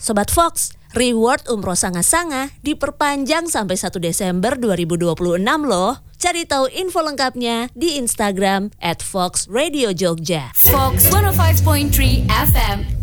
Sobat Fox, reward umroh sanga-sanga diperpanjang sampai 1 Desember 2026 loh. Cari tahu info lengkapnya di Instagram @FoxRadioJogja. Fox 105.3 FM